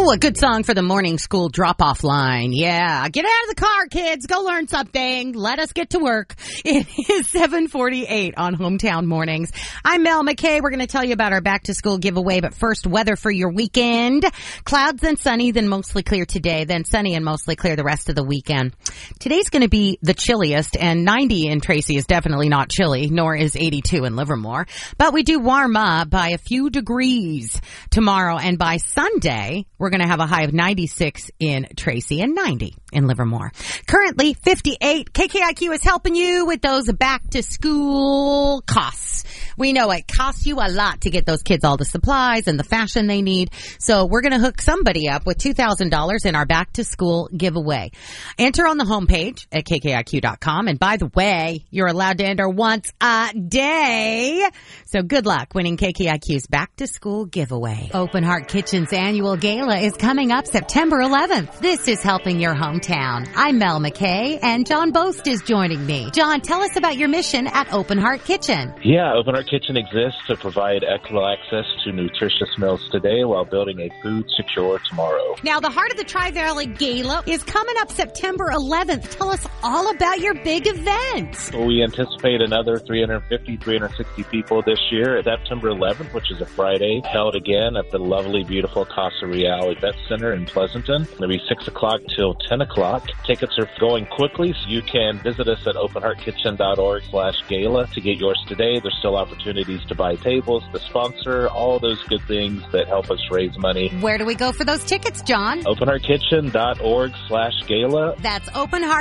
Ooh, a good song for the morning school drop-off line. Yeah. Get out of the car, kids. Go learn something. Let us get to work. It is 7:48 on Hometown Mornings. I'm Mel McKay. We're going to tell you about our back-to-school giveaway, but first, weather for your weekend. Clouds and sunny, then mostly clear today, then sunny and mostly clear the rest of the weekend. Today's going to be the chilliest, and 90 in Tracy is definitely not chilly, nor is 82 in Livermore. But we do warm up by a few degrees tomorrow, and by Sunday, we're going to have a high of 96 in Tracy and 90 in Livermore. Currently 58. KKIQ is helping you with those back to school costs. We know it costs you a lot to get those kids all the supplies and the fashion they need. So we're going to hook somebody up with $2,000 in our back to school giveaway. Enter on the homepage at KKIQ.com. And by the way, you're allowed to enter once a day. So good luck winning KKIQ's back to school giveaway. Open Heart Kitchen's annual gala is coming up September 11th. This is helping your hometown. I'm Mel McKay and John Boast is joining me. John, tell us about your mission at Open Heart Kitchen. Yeah, Open Heart Kitchen exists to provide equitable access to nutritious meals today while building a food secure tomorrow. Now, the Heart of the Tri-Valley Gala is coming up September 11th. Tell us all about your big event. Well, we anticipate another 360 people this year. September 11th, which is a Friday, held again at the lovely, beautiful Casa Real Event Center in Pleasanton. It'll be 6 o'clock till 10 o'clock. Tickets are going quickly, so you can visit us at openheartkitchen.org/gala to get yours today. There's still opportunities to buy tables, to sponsor, all those good things that help us raise money. Where do we go for those tickets, John? openheartkitchen.org/gala. That's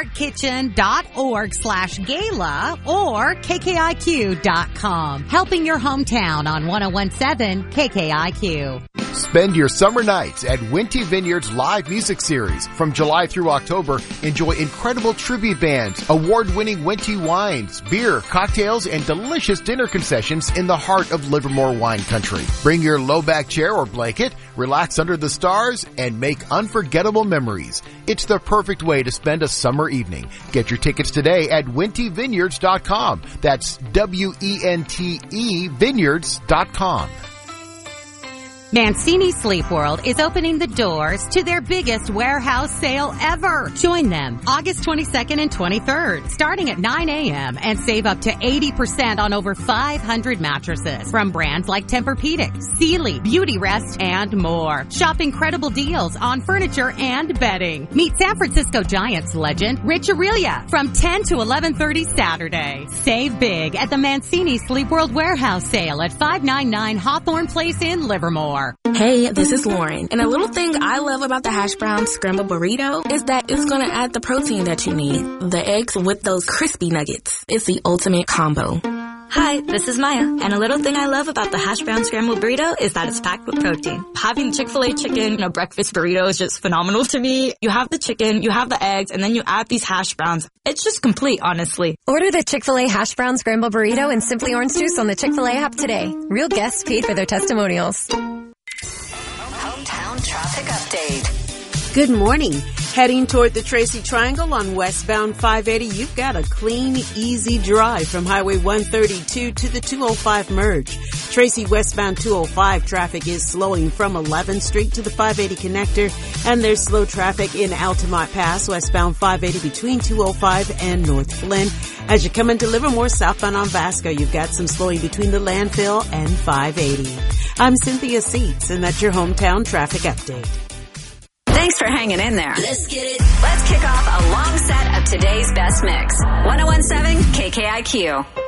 openheartkitchen.org/gala or KKIQ.com. Helping your hometown on 1017 KKIQ. Spend your summer nights at Winty Vineyard's live music series. From July through October, enjoy incredible tribute bands, award-winning Winty wines, beer, cocktails, and delicious dinner concessions in the heart of Livermore wine country. Bring your low-back chair or blanket, relax under the stars, and make unforgettable memories. It's the perfect way to spend a summer evening. Get your tickets today at wintyvineyards.com. That's WENTE vineyards.com. Mancini Sleep World is opening the doors to their biggest warehouse sale ever. Join them August 22nd and 23rd, starting at 9 a.m. and save up to 80% on over 500 mattresses from brands like Tempur-Pedic, Sealy, Beauty Rest, and more. Shop incredible deals on furniture and bedding. Meet San Francisco Giants legend Rich Aurelia from 10 to 11:30 Saturday. Save big at the Mancini Sleep World warehouse sale at 599 Hawthorne Place in Livermore. Hey, this is Lauren, and a little thing I love about the hash brown scrambled burrito is that it's going to add the protein that you need. The eggs with those crispy nuggets. It's the ultimate combo. Hi, this is Maya, and a little thing I love about the hash brown scrambled burrito is that it's packed with protein. Having Chick-fil-A chicken in a breakfast burrito is just phenomenal to me. You have the chicken, you have the eggs, and then you add these hash browns. It's just complete, honestly. Order the Chick-fil-A hash brown scrambled burrito and Simply Orange Juice on the Chick-fil-A app today. Real guests paid for their testimonials. Hometown traffic update. Good morning. Heading toward the Tracy Triangle on westbound 580, you've got a clean, easy drive from Highway 132 to the 205 merge. Tracy westbound 205 traffic is slowing from 11th Street to the 580 connector, and there's slow traffic in Altamont Pass westbound 580 between 205 and North Flynn. As you come into Livermore southbound on Vasco, you've got some slowing between the landfill and 580. I'm Cynthia Seats, and that's your hometown traffic update. Thanks for hanging in there. Let's get it. Let's kick off a long set of today's best mix. 1017 KKIQ.